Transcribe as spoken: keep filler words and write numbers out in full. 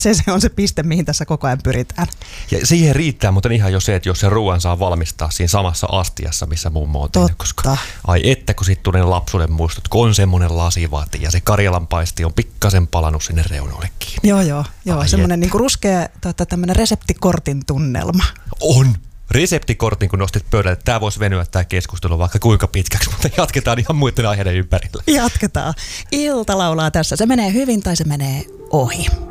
Se, se on se piste, mihin tässä koko ajan pyritään. Ja siihen riittää muuten ihan jo se, että jos se ruoan saa valmistaa siinä samassa astiassa, missä mummo on tehnyt. Koska, ai että, kun sitten tulee lapsuuden muistot, kun on semmoinen lasivaati ja se karjalanpaisti on pikkasen palannut sinne reunoille kiinni. Joo, joo. joo semmoinen niinku ruskea tota, tämmöinen reseptikortin tunnelma. On. Reseptikortin, kun nostit pöydälle. Tämä voisi venyä tämä keskustelu vaikka kuinka pitkäksi, mutta jatketaan ihan muiden aiheiden ympärillä. Jatketaan. Ilta laulaa tässä. Se menee hyvin tai se menee ohi.